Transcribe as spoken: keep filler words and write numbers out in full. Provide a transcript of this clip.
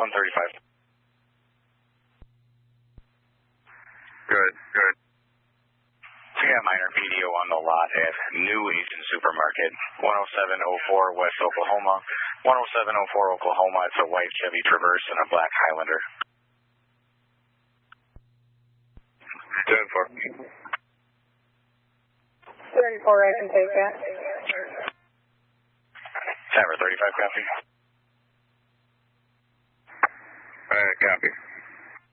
one thirty-five. Good, good. We got minor P D O on the lot at New Asian Supermarket, one oh seven oh four West Oklahoma, one oh seven oh four Oklahoma. It's a white Chevy Traverse and a black Highlander. ten four. thirty-four, I can take that. Tower thirty-five, copy. Uh, copy.